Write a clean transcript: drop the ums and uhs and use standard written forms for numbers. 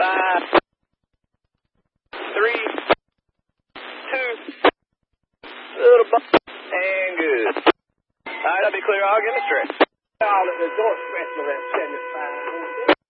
5, 3, 2, little bump, and good. All right, I'll be clear. I'll get the stretch. All of the door stretch around 75.